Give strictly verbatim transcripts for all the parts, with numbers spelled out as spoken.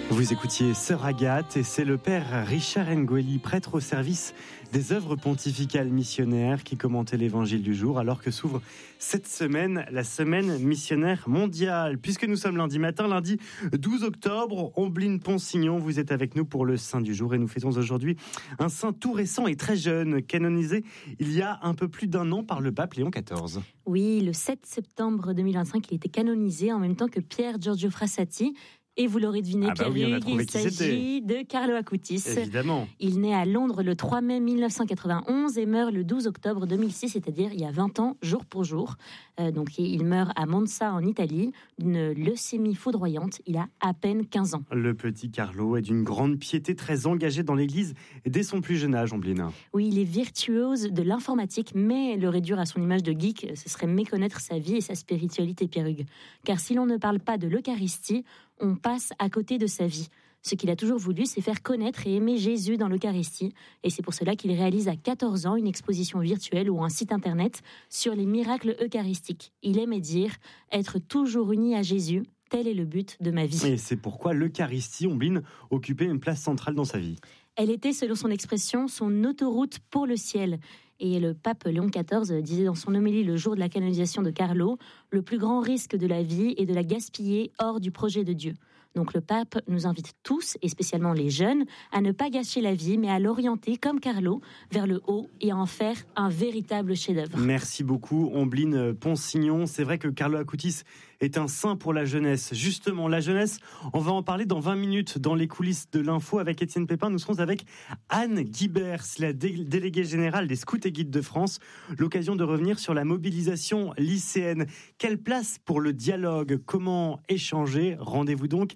Vous écoutiez Sœur Agathe et c'est le père Richard Ngueli, prêtre au service des œuvres pontificales missionnaires, qui commentait l'évangile du jour alors que s'ouvre cette semaine la semaine missionnaire mondiale. Puisque nous sommes lundi matin, lundi douze octobre, Ombline Ponsignon, vous êtes avec nous pour le saint du jour et nous fêtons aujourd'hui un saint tout récent et très jeune, canonisé il y a un peu plus d'un an par le pape Léon quatorze. Oui, le sept septembre deux mille vingt-cinq, il était canonisé en même temps que Pier Giorgio Frassati. Et vous l'aurez deviné, ah bah Pierre-Hugues, oui, il s'agit de Carlo Acutis. Évidemment. Il naît à Londres le trois mai mille neuf cent quatre-vingt-onze et meurt le douze octobre deux mille six, c'est-à-dire il y a vingt ans, jour pour jour. Euh, donc il meurt à Monza, en Italie, d'une leucémie foudroyante. Il a à peine quinze ans. Le petit Carlo est d'une grande piété, très engagé dans l'Église dès son plus jeune âge, Ombline. Oui, il est virtuose de l'informatique, mais le réduire à son image de geek, ce serait méconnaître sa vie et sa spiritualité, Pierre-Hugues. Car si l'on ne parle pas de l'Eucharistie, on passe à côté de sa vie. Ce qu'il a toujours voulu, c'est faire connaître et aimer Jésus dans l'Eucharistie. Et c'est pour cela qu'il réalise à quatorze ans une exposition virtuelle ou un site internet sur les miracles eucharistiques. Il aimait dire « être toujours uni à Jésus ». Tel est le but de ma vie. Et c'est pourquoi l'Eucharistie, Ombline, occupait une place centrale dans sa vie. Elle était, selon son expression, son autoroute pour le ciel. Et le pape Léon quatorze disait dans son homélie le jour de la canonisation de Carlo, le plus grand risque de la vie est de la gaspiller hors du projet de Dieu. Donc le pape nous invite tous, et spécialement les jeunes, à ne pas gâcher la vie, mais à l'orienter, comme Carlo, vers le haut et à en faire un véritable chef-d'œuvre. Merci beaucoup, Ombline Ponsignon. C'est vrai que Carlo Acutis est un saint pour la jeunesse. Justement, la jeunesse, on va en parler dans vingt minutes dans les coulisses de l'info avec Étienne Pépin. Nous serons avec Anne Guibers, la dé- déléguée générale des Scouts et Guides de France. L'occasion de revenir sur la mobilisation lycéenne. Quelle place pour le dialogue ? Comment échanger ? Rendez-vous donc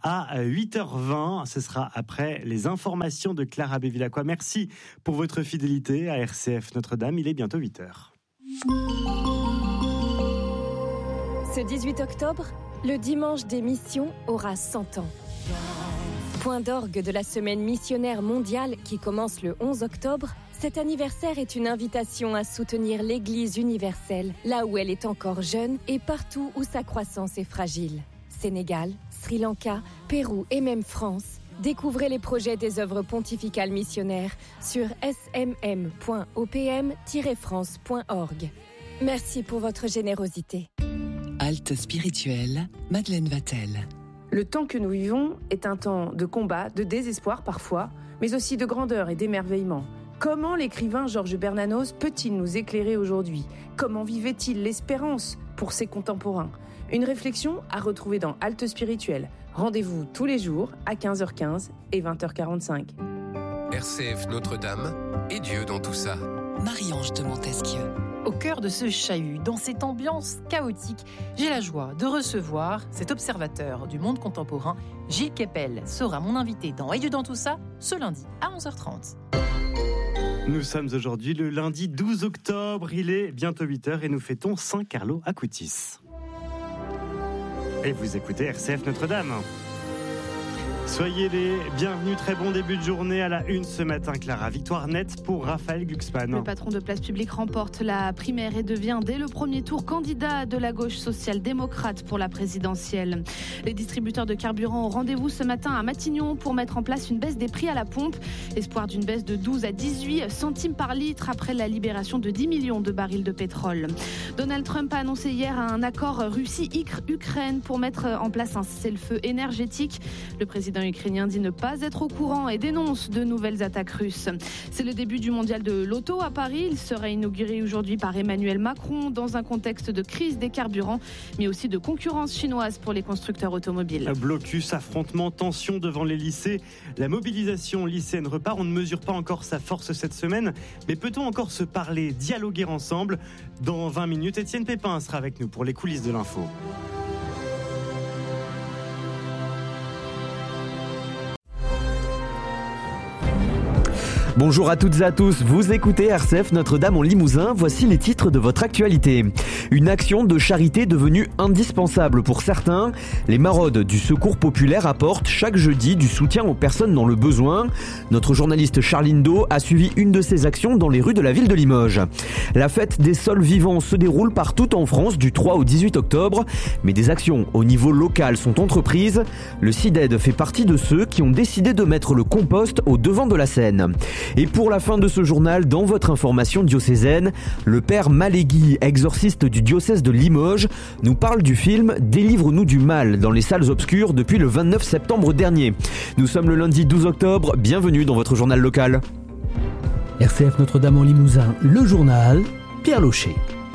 à huit heures vingt. Ce sera après les informations de Clara Bévilacqua. Merci pour votre fidélité à R C F Notre-Dame. Il est bientôt huit heures. Ce dix-huit octobre, le dimanche des missions aura cent ans. Point d'orgue de la semaine missionnaire mondiale qui commence le onze octobre, cet anniversaire est une invitation à soutenir l'Église universelle, là où elle est encore jeune et partout où sa croissance est fragile. Sénégal, Sri Lanka, Pérou et même France. Découvrez les projets des œuvres pontificales missionnaires sur s m m point o p m tiret france point org. Merci pour votre générosité. Halte spirituelle, Madeleine Vatel. Le temps que nous vivons est un temps de combat, de désespoir parfois, mais aussi de grandeur et d'émerveillement. Comment l'écrivain Georges Bernanos peut-il nous éclairer aujourd'hui ? Comment vivait-il l'espérance pour ses contemporains ? Une réflexion à retrouver dans Halte spirituelle. Rendez-vous tous les jours à quinze heures quinze et vingt heures quarante-cinq. R C F Notre-Dame et Dieu dans tout ça. Marie-Ange de Montesquieu. Au cœur de ce chahut, dans cette ambiance chaotique, j'ai la joie de recevoir cet observateur du monde contemporain, Gilles Kepel, sera mon invité dans Et Dieu dans tout ça, ce lundi à onze heures trente. Nous sommes aujourd'hui le lundi douze octobre, il est bientôt huit heures et nous fêtons Saint Carlo Acutis. Et vous écoutez R C F Notre-Dame. Soyez les bienvenus, très bon début de journée à la une ce matin, Clara. Victoire nette pour Raphaël Glucksmann. Le patron de Place Publique remporte la primaire et devient dès le premier tour candidat de la gauche social-démocrate pour la présidentielle. Les distributeurs de carburant ont rendez-vous ce matin à Matignon pour mettre en place une baisse des prix à la pompe. Espoir d'une baisse de douze à dix-huit centimes par litre après la libération de dix millions de barils de pétrole. Donald Trump a annoncé hier un accord Russie-Ukraine pour mettre en place un cessez-le-feu énergétique. Le président ukrainien dit ne pas être au courant et dénonce de nouvelles attaques russes. C'est le début du mondial de l'auto à Paris. Il sera inauguré aujourd'hui par Emmanuel Macron dans un contexte de crise des carburants, mais aussi de concurrence chinoise pour les constructeurs automobiles. Blocus, affrontements, tensions devant les lycées. La mobilisation lycéenne repart. On ne mesure pas encore sa force cette semaine, mais peut-on encore se parler, dialoguer ensemble ? Dans vingt minutes, Étienne Pépin sera avec nous pour les coulisses de l'info. Bonjour à toutes et à tous, vous écoutez R C F Notre-Dame en Limousin, voici les titres de votre actualité. Une action de charité devenue indispensable pour certains. Les maraudes du Secours populaire apportent chaque jeudi du soutien aux personnes dans le besoin. Notre journaliste Charline Do a suivi une de ces actions dans les rues de la ville de Limoges. La fête des sols vivants se déroule partout en France du trois au dix-huit octobre, mais des actions au niveau local sont entreprises. Le C I D E D fait partie de ceux qui ont décidé de mettre le compost au devant de la scène. Et pour la fin de ce journal, dans votre information diocésaine, le père Malégui, exorciste du diocèse de Limoges, nous parle du film « Délivre-nous du mal » dans les salles obscures depuis le vingt-neuf septembre dernier. Nous sommes le lundi douze octobre, bienvenue dans votre journal local. R C F Notre-Dame en Limousin, le journal, Pierre Locher.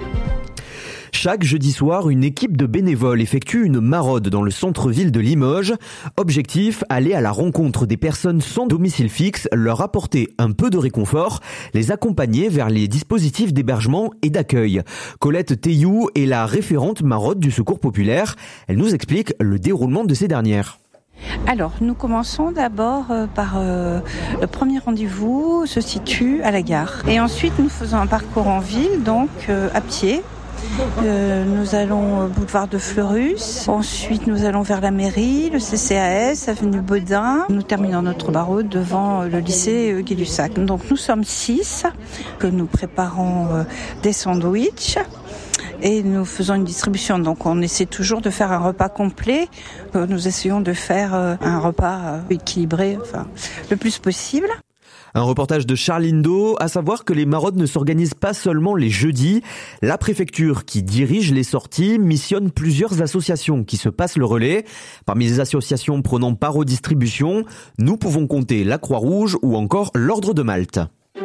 Chaque jeudi soir, une équipe de bénévoles effectue une maraude dans le centre-ville de Limoges. Objectif, aller à la rencontre des personnes sans domicile fixe, leur apporter un peu de réconfort, les accompagner vers les dispositifs d'hébergement et d'accueil. Colette Théiou est la référente maraude du Secours populaire. Elle nous explique le déroulement de ces dernières. Alors, nous commençons d'abord euh, par euh, le premier rendez-vous se situe à la gare. Et ensuite, nous faisons un parcours en ville, donc euh, à pied. Euh, nous allons au boulevard de Fleurus, ensuite nous allons vers la mairie, le C C A S, avenue Baudin. Nous terminons notre maraude devant le lycée Gay-Lussac. Donc nous sommes six, que nous préparons euh, des sandwichs. Et nous faisons une distribution, donc on essaie toujours de faire un repas complet. Nous essayons de faire un repas équilibré, enfin, le plus possible. Un reportage de Charline Do, à savoir que les maraudes ne s'organisent pas seulement les jeudis. La préfecture qui dirige les sorties missionne plusieurs associations qui se passent le relais. Parmi les associations prenant part aux distributions, nous pouvons compter la Croix-Rouge ou encore l'Ordre de Malte.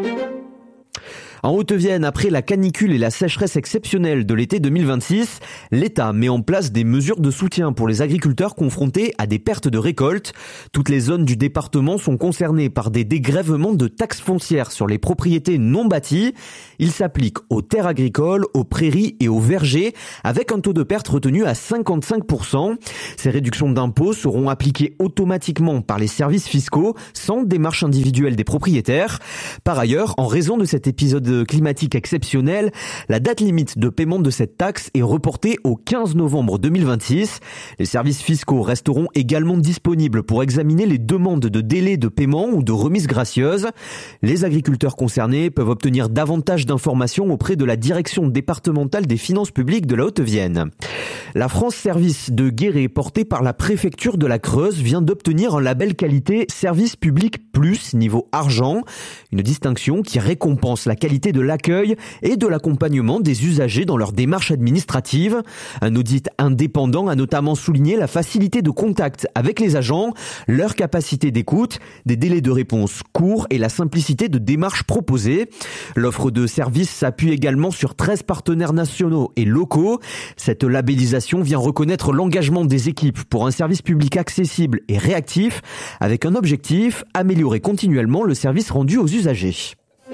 En Haute-Vienne, après la canicule et la sécheresse exceptionnelle de l'été deux mille vingt-six, l'État met en place des mesures de soutien pour les agriculteurs confrontés à des pertes de récolte. Toutes les zones du département sont concernées par des dégrèvements de taxes foncières sur les propriétés non bâties. Ils s'appliquent aux terres agricoles, aux prairies et aux vergers, avec un taux de perte retenu à cinquante-cinq pour cent. Ces réductions d'impôts seront appliquées automatiquement par les services fiscaux, sans démarche individuelle des propriétaires. Par ailleurs, en raison de cet épisode climatique exceptionnel, la date limite de paiement de cette taxe est reportée au quinze novembre deux mille vingt-six. Les services fiscaux resteront également disponibles pour examiner les demandes de délai de paiement ou de remise gracieuse. Les agriculteurs concernés peuvent obtenir davantage d'informations auprès de la direction départementale des finances publiques de la Haute-Vienne. La France Service de Guéret, portée par la préfecture de la Creuse, vient d'obtenir un label qualité Service Public Plus niveau argent, une distinction qui récompense la qualité de l'accueil et de l'accompagnement des usagers dans leur démarche administrative. Un audit indépendant a notamment souligné la facilité de contact avec les agents, leur capacité d'écoute, des délais de réponse courts et la simplicité de démarche proposée. L'offre de services s'appuie également sur treize partenaires nationaux et locaux. Cette labellisation vient reconnaître l'engagement des équipes pour un service public accessible et réactif, avec un objectif, améliorer continuellement le service rendu aux usagers.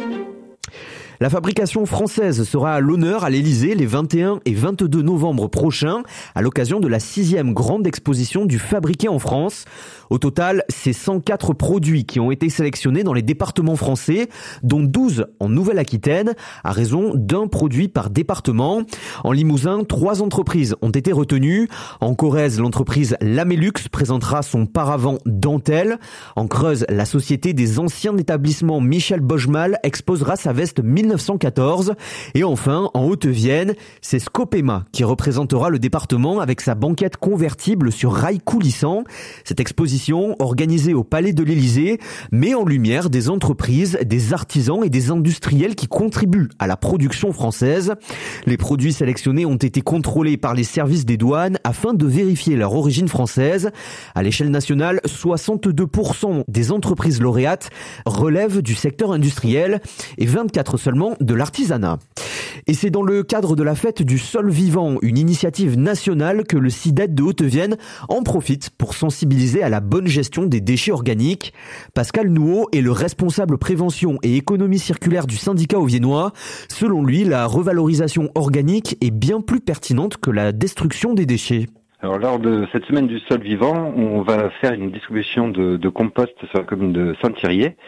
La fabrication française sera à l'honneur à l'Élysée les vingt et un et vingt-deux novembre prochains à l'occasion de la sixième grande exposition du fabriqué en France. Au total, c'est cent quatre produits qui ont été sélectionnés dans les départements français, dont douze en Nouvelle-Aquitaine, à raison d'un produit par département. En Limousin, trois entreprises ont été retenues. En Corrèze, l'entreprise Lamélux présentera son paravent dentelle. En Creuse, la société des anciens établissements Michel Bojmal exposera sa veste mille neuf cent quatorze. Et enfin, en Haute-Vienne, c'est Scopema qui représentera le département avec sa banquette convertible sur rail coulissant. Cette exposition organisée au Palais de l'Élysée met en lumière des entreprises, des artisans et des industriels qui contribuent à la production française. Les produits sélectionnés ont été contrôlés par les services des douanes afin de vérifier leur origine française. À l'échelle nationale, soixante-deux pour cent des entreprises lauréates relèvent du secteur industriel et vingt-quatre seulement de l'artisanat. Et c'est dans le cadre de la fête du sol vivant, une initiative nationale, que le C I D E D de Haute-Vienne en profite pour sensibiliser à la bonne gestion des déchets organiques. Pascal Nouot est le responsable prévention et économie circulaire du syndicat auviennois. Selon lui, la revalorisation organique est bien plus pertinente que la destruction des déchets. Alors, lors de cette semaine du sol vivant, on va faire une distribution de, de compost sur la commune de Saint-Thirier.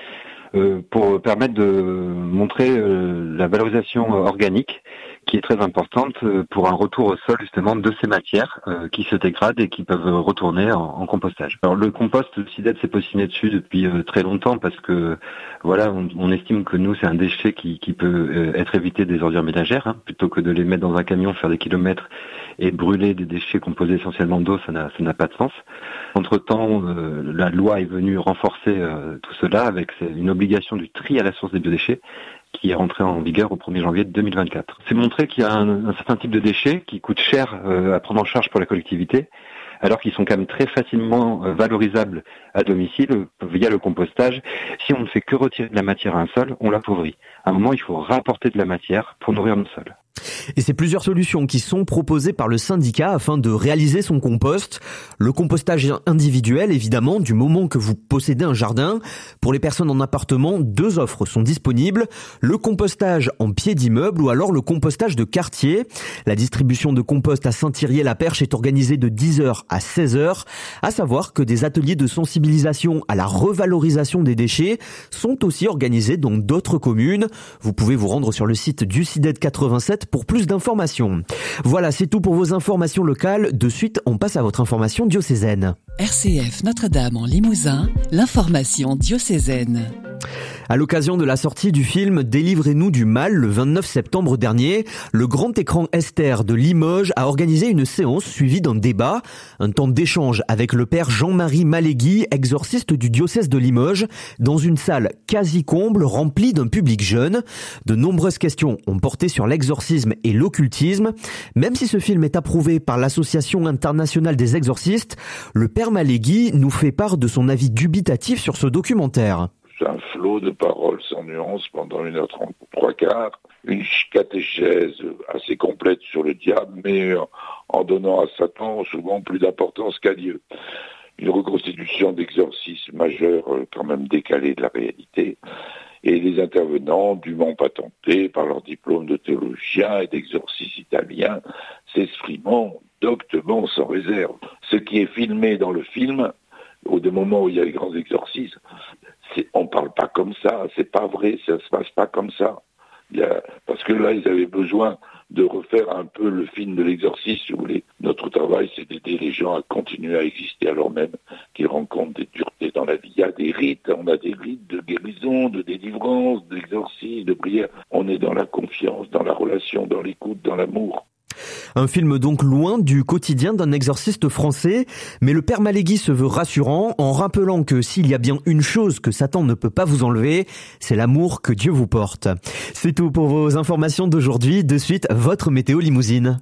euh, pour permettre de montrer euh, la valorisation organique qui est très importante pour un retour au sol justement de ces matières euh, qui se dégradent et qui peuvent retourner en, en compostage. Alors le compost, le C I D E T s'est positionné dessus depuis euh, très longtemps parce que voilà, on, on estime que nous c'est un déchet qui, qui peut euh, être évité des ordures ménagères, hein, plutôt que de les mettre dans un camion, faire des kilomètres et brûler des déchets composés essentiellement d'eau, ça n'a, ça n'a pas de sens. Entre-temps, euh, la loi est venue renforcer euh, tout cela avec une obligation du tri à la source des biodéchets qui est rentré en vigueur au premier janvier deux mille vingt-quatre. C'est montrer qu'il y a un, un certain type de déchets qui coûtent cher euh, à prendre en charge pour la collectivité, alors qu'ils sont quand même très facilement euh, valorisables à domicile euh, via le compostage. Si on ne fait que retirer de la matière à un sol, on l'appauvrit. À un moment, il faut rapporter de la matière pour nourrir nos sols. Et c'est plusieurs solutions qui sont proposées par le syndicat afin de réaliser son compost. Le compostage individuel, évidemment, du moment que vous possédez un jardin. Pour les personnes en appartement, deux offres sont disponibles. Le compostage en pied d'immeuble ou alors le compostage de quartier. La distribution de compost à Saint-Thirier-la-Perche est organisée de dix heures à seize heures. À savoir que des ateliers de sensibilisation à la revalorisation des déchets sont aussi organisés dans d'autres communes. Vous pouvez vous rendre sur le site du C I D E T quatre-vingt-sept pour plus d'informations. Voilà, c'est tout pour vos informations locales. De suite, on passe à votre information diocésaine. R C F Notre-Dame en Limousin, l'information diocésaine. À l'occasion de la sortie du film Délivrez-nous du mal le vingt-neuf septembre dernier, le grand écran Esther de Limoges a organisé une séance suivie d'un débat, un temps d'échange avec le père Jean-Marie Malégui, exorciste du diocèse de Limoges, dans une salle quasi comble remplie d'un public jeune. De nombreuses questions ont porté sur l'exorcisme et l'occultisme. Même si ce film est approuvé par l'Association internationale des exorcistes, le père Malégui nous fait part de son avis dubitatif sur ce documentaire. C'est un flot de paroles sans nuance pendant une heure trente, trois quarts, une catéchèse assez complète sur le diable, mais en donnant à Satan souvent plus d'importance qu'à Dieu. Une reconstitution d'exorcisme majeur quand même décalée de la réalité. Et les intervenants, dûment patentés par leur diplôme de théologien et d'exorcistes italiens, s'exprimant doctement sans réserve. Ce qui est filmé dans le film, au moment où il y a les grands exorcismes, c'est, on parle pas comme ça, c'est pas vrai, ça se passe pas comme ça. Il y a, parce que là, ils avaient besoin de refaire un peu le film de l'exorcisme, si vous voulez. Notre travail, c'est d'aider les gens à continuer à exister alors même qu'ils rencontrent des duretés dans la vie. Il y a des rites, on a des rites de guérison, de délivrance, d'exorcisme, de prière. On est dans la confiance, dans la relation, dans l'écoute, dans l'amour. Un film donc loin du quotidien d'un exorciste français, mais le père Malégui se veut rassurant en rappelant que s'il y a bien une chose que Satan ne peut pas vous enlever, c'est l'amour que Dieu vous porte. C'est tout pour vos informations d'aujourd'hui. De suite, votre météo limousine.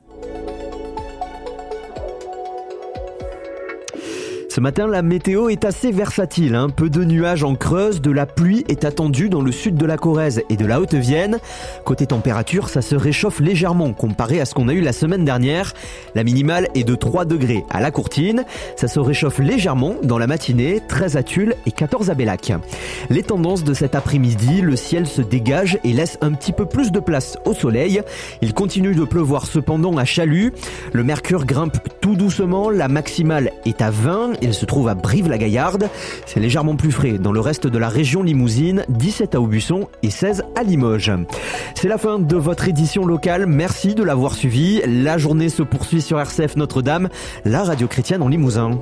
Ce matin, la météo est assez versatile. Hein. Peu de nuages en Creuse, de la pluie est attendue dans le sud de la Corrèze et de la Haute-Vienne. Côté température, ça se réchauffe légèrement comparé à ce qu'on a eu la semaine dernière. La minimale est de trois degrés à la Courtine. Ça se réchauffe légèrement dans la matinée, treize à Tulle et quatorze à Bellac. Les tendances de cet après-midi, le ciel se dégage et laisse un petit peu plus de place au soleil. Il continue de pleuvoir cependant à Chalut. Le mercure grimpe tout doucement, la maximale est à vingt. Il se trouve à Brive-la-Gaillarde. C'est légèrement plus frais dans le reste de la région limousine, dix-sept à Aubusson et seize à Limoges. C'est la fin de votre édition locale. Merci de l'avoir suivi. La journée se poursuit sur R C F Notre-Dame, la radio chrétienne en Limousin.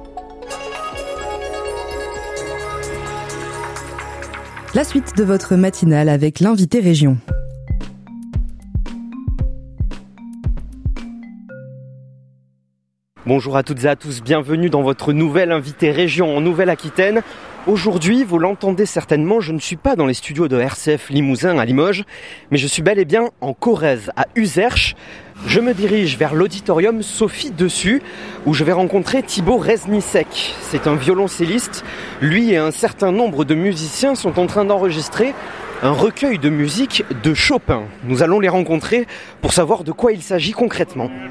La suite de votre matinale avec l'invité région. Bonjour à toutes et à tous, bienvenue dans votre nouvelle invité région en Nouvelle-Aquitaine. Aujourd'hui, vous l'entendez certainement, je ne suis pas dans les studios de R C F Limousin à Limoges, mais je suis bel et bien en Corrèze, à Uzerche. Je me dirige vers l'auditorium Sophie Dessus, où je vais rencontrer Thibaut Reznicek. C'est un violoncelliste. Lui et un certain nombre de musiciens sont en train d'enregistrer un recueil de musique de Chopin. Nous allons les rencontrer pour savoir de quoi il s'agit concrètement.